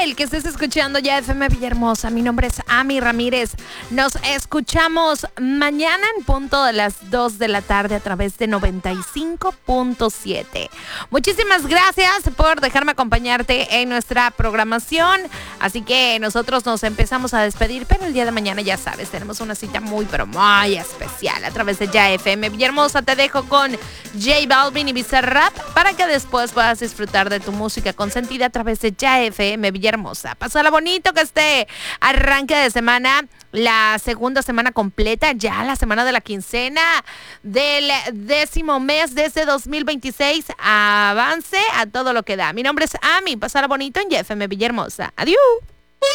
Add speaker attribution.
Speaker 1: el que estés escuchando ya FM Villahermosa. Mi nombre es Ami Ramírez. Nos escuchamos mañana en punto de las 2 de la tarde a través de 95.7. Muchísimas gracias por dejarme acompañarte en nuestra programación. Así que nosotros nos empezamos a despedir, pero el día de mañana ya sabes, tenemos una cita muy pero muy especial a través de ya FM Villahermosa. Te dejo con J Balvin y Bizarrap para que después puedas disfrutar de tu música consentida a través de ya FM Villahermosa. Pásala bonito, que este arranque de semana, la segunda semana completa, ya la semana de la quincena del 10º mes de este 2026. Avance a todo lo que da. Mi nombre es Ami. Pásala bonito en ya FM Villahermosa. Adiós.